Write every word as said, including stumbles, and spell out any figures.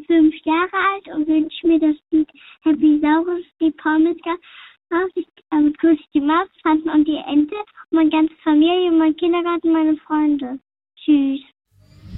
fünf Jahre alt und wünsche mir das Lied Happy Saurus, die Pommes gekauft. Ich ähm, grüße die Maus, Tanten und die Ente, meine ganze Familie, mein Kindergarten, meine Freunde. Tschüss.